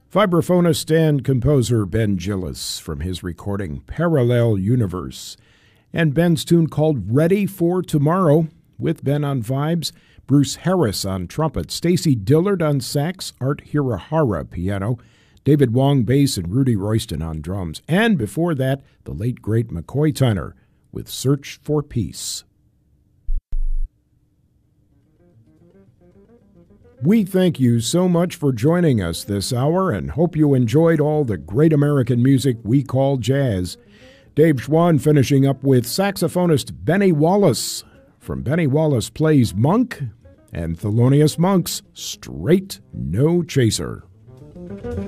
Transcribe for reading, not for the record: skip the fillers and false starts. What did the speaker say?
Vibraphonist and composer Ben Gillis from his recording Parallel Universe. And Ben's tune called Ready for Tomorrow, with Ben on vibes, Bruce Harris on trumpet, Stacy Dillard on sax, Art Hirahara piano, David Wong bass, and Rudy Royston on drums. And before that, the late great McCoy Tyner with Search for Peace. We thank you so much for joining us this hour and hope you enjoyed all the great American music we call jazz. Dave Schwann finishing up with saxophonist Benny Wallace from Benny Wallace Plays Monk and Thelonious Monk's Straight No Chaser.